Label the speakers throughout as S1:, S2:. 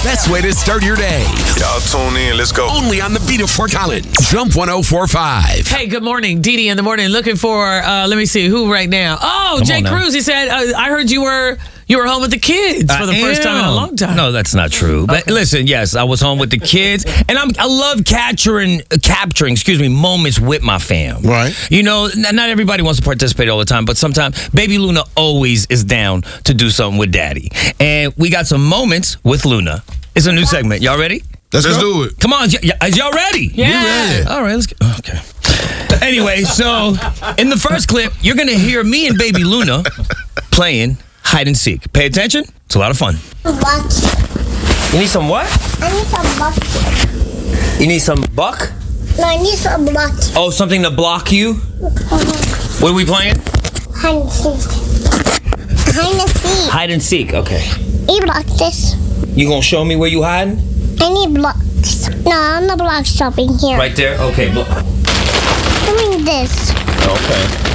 S1: best way to start your day.
S2: Y'all tune in. Let's go.
S1: Only on the beat of Fort Collins. Jump 104.5.
S3: Hey, good morning. Dee Dee in the morning. Looking for, let me see, who right now? Oh, Jay Cruz. He said, I heard you were home with the kids for the first time in a long time.
S4: No, that's not true. But listen, yes, I was home with the kids, and I love capturing moments with my fam.
S5: Right.
S4: You know, not everybody wants to participate all the time, but sometimes Baby Luna always is down to do something with Daddy. And we got some moments with Luna. It's a new segment. Y'all ready?
S5: Let's do it.
S4: Come on, is y'all ready?
S3: Yeah.
S5: We ready.
S4: All right, let's go. Okay. Anyway, so in the first clip, you're going to hear me and Baby Luna playing hide and seek. Pay attention. It's a lot of fun.
S6: Bucks.
S4: You need some what?
S6: I need some bucks.
S4: You need some buck?
S6: No, I need some blocks.
S4: Oh, something to block you? What are we playing?
S6: Hide and seek. Hide and seek.
S4: Hide and seek. Okay.
S6: You block this.
S4: You gonna show me where you hiding?
S6: I need blocks. No, I'm the block shopping here.
S4: Right there. Okay.
S6: Doing this.
S4: Okay.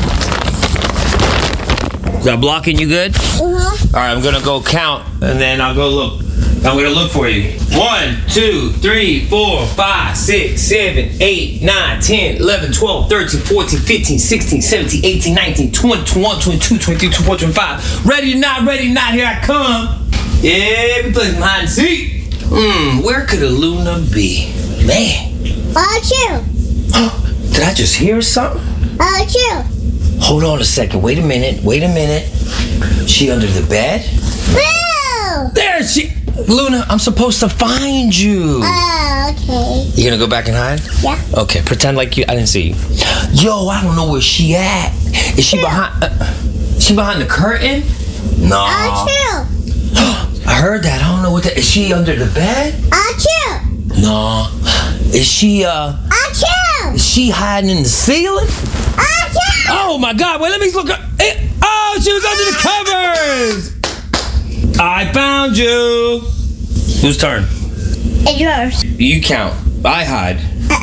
S4: Is that blocking you good?
S6: Mm-hmm.
S4: All right. I'm gonna go count, and then I'll go look. I'm gonna look for you. 1, 2, 3, 4, 5, 6, 7, 8, 9, 10, 11, 12, 13, 14, 15, 16, 17, 18, 19, 20, 21, 22, 23, 24, 25. Ready or not, here I come. Yeah, we play some hide and seek. Where could a Luna be? Man.
S6: You.
S4: Did I just hear something?
S6: You.
S4: Hold on a second. Wait a minute. She under the bed?
S6: Woo!
S4: There she... Luna, I'm supposed to find you.
S6: Okay.
S4: You gonna go back and hide?
S6: Yeah.
S4: Okay, pretend like I didn't see you. Yo, I don't know where she at. Is she behind... she behind the curtain? No.
S6: You.
S4: I heard that. I don't know what that... Is she under the bed?
S6: You.
S4: No. Is she,
S6: You.
S4: Is she hiding in the ceiling?
S6: You.
S4: Oh my God! Wait, let me look. Oh, she was under the covers. I found you. Whose turn?
S6: It's yours.
S4: You count. I hide.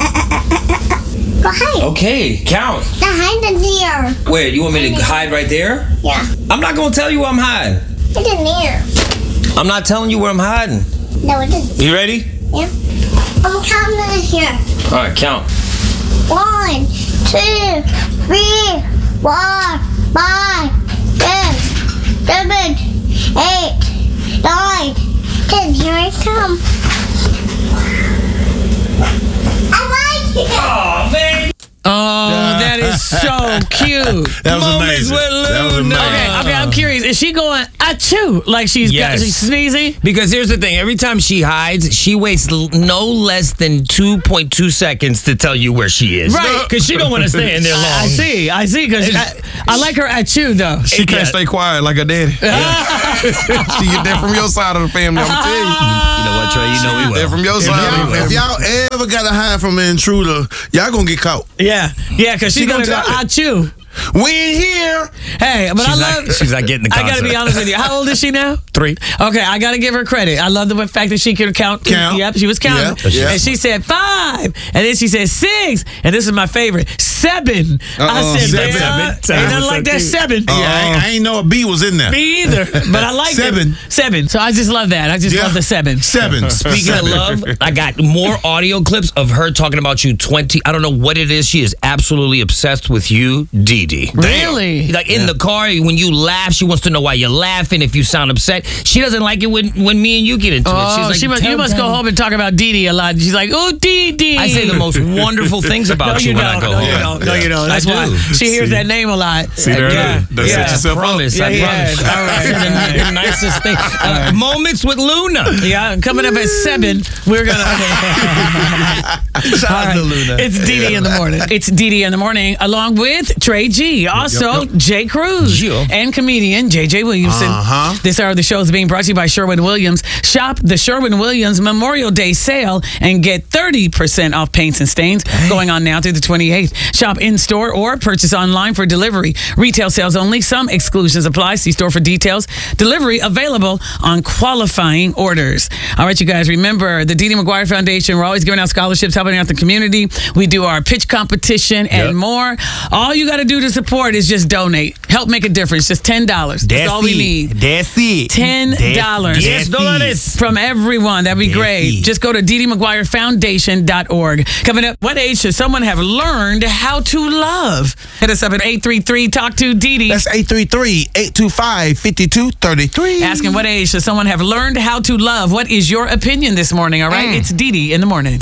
S6: Go hide.
S4: Okay, count.
S6: The hide in here.
S4: Where? You want me to hide right there?
S6: Yeah.
S4: I'm not gonna tell you where I'm hiding.
S6: It's in here.
S4: I'm not telling you where I'm hiding.
S6: No, it isn't.
S4: You ready?
S6: Yeah. I'm counting in here.
S4: All right, count.
S6: 1, 2, 3, 4, 5, 6, 7, 8, 9, 10. Here I come. I like it.
S4: Oh man.
S3: Oh, that is so cute.
S5: That was
S4: Moments
S5: amazing.
S4: with Luna.
S5: That was amazing.
S3: Okay, I'm curious. Is she going achoo? Like she's sneezing?
S4: Because here's the thing. Every time she hides, she waits no less than 2.2 seconds to tell you where she is.
S3: Right.
S4: Because she don't want to stay in there long.
S3: I see. Because I like her achoo, though.
S5: She can't stay quiet like her daddy. She get that from your side of the family, I'm tell you.
S4: You know what, Trey? You know we will.
S5: That from your side. If y'all ever got to hide from an intruder, y'all gonna get caught.
S3: Yeah, because she's going to go achoo.
S5: We ain't here.
S3: Hey, but
S4: She's not getting the concept.
S3: I got to be honest with you. How old is she now?
S4: 3.
S3: Okay, I got to give her credit. I love the fact that she can count. Yep, she was counting.
S5: Yeah.
S3: And she said 5. And then she said 6. And this is my favorite, 7. I said, 7. Ain't nothing like that, 7.
S5: Yeah, I ain't know a B was in there.
S3: Me either. But I like
S5: 7.
S3: 7. So I just love that. I just love the 7.
S5: 7.
S4: Speaking of love, I got more audio clips of her talking about you 20. I don't know what it is. She is absolutely obsessed with you, Dee Dee.
S3: Really?
S4: Like in the car, when you laugh, she wants to know why you're laughing. If you sound upset, she doesn't like it when me and you get into it. She's like,
S3: you must go home and talk about Dee Dee a lot. She's like, oh, Dee Dee.
S4: I say the most wonderful things about you when I go home.
S3: No, you don't. That's why she hears that name a lot.
S5: See there? That's set yourself up.
S4: I promise.
S3: All right.
S4: The nicest thing. Moments with Luna.
S3: Yeah, coming up at 7, we're gonna.
S4: Shout out to Luna.
S3: It's Dee Dee in the morning. It's Dee Dee in the morning, along with Trey G. Also, Jay Cruz and comedian JJ Williamson. This hour of the show is being brought to you by Sherwin-Williams. Shop the Sherwin-Williams Memorial Day sale and get 30% off paints and stains going on now through the 28th. Shop in-store or purchase online for delivery. Retail sales only. Some exclusions apply. See store for details. Delivery available on qualifying orders. All right, you guys, remember the Dee Dee McGuire Foundation. We're always giving out scholarships, helping out the community. We do our pitch competition and more. All you got to do to support is just donate. Help make a difference. Just $10. That's all we need.
S7: That's it.
S3: $10.
S7: $10
S3: from everyone. That'd be great. Just go to DeeDeeMcGuireFoundation.org. Coming up, what age should someone have learned how to love? Hit us up at 833-TALK-TO-DEDE.
S7: That's 833-825-5233.
S3: Asking what age should someone have learned how to love? What is your opinion this morning? All right, it's Dee Dee in the morning.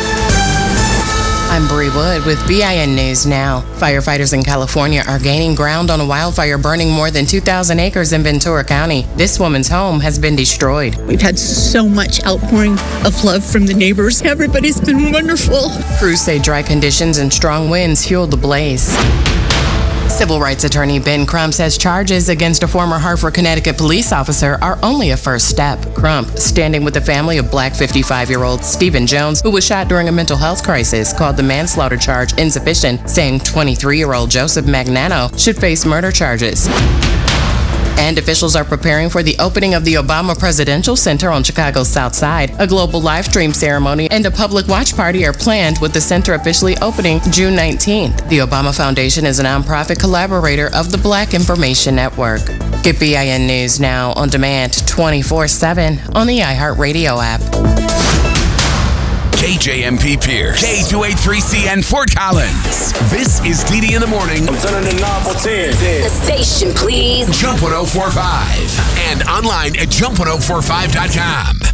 S8: I'm Bree Wood with BIN News Now. Firefighters in California are gaining ground on a wildfire burning more than 2,000 acres in Ventura County. This woman's home has been destroyed.
S9: We've had so much outpouring of love from the neighbors. Everybody's been wonderful.
S8: Crews say dry conditions and strong winds fueled the blaze. Civil rights attorney Ben Crump says charges against a former Hartford, Connecticut police officer are only a first step. Crump, standing with the family of Black 55-year-old Stephen Jones, who was shot during a mental health crisis, called the manslaughter charge insufficient, saying 23-year-old Joseph Magnano should face murder charges. And officials are preparing for the opening of the Obama Presidential Center on Chicago's South Side. A global live stream ceremony and a public watch party are planned, with the center officially opening June 19th. The Obama Foundation is a nonprofit collaborator of the Black Information Network. Get BIN News Now on demand 24/7 on the iHeartRadio app.
S1: KJMP Pierce, K283CN Fort Collins. This is Dee Dee in the morning.
S2: I'm turning the knob for 10.
S10: The station, please.
S1: Jump 1045 and online at jump1045.com.